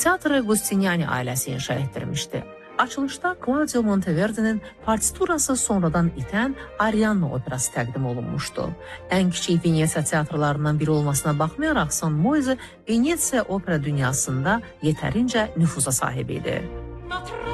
Teatrı Agostiniani ailəsi inşa etdirmişdi. Açılışda Claudio Monteverdi'nin partiturası sonradan itən Arianna operası təqdim olunmuşdu. Ən kiçik Venesiya teatrlarından biri olmasına baxmayaraq San Moise Venesiya opera dünyasında yetərincə nüfuza sahib idi.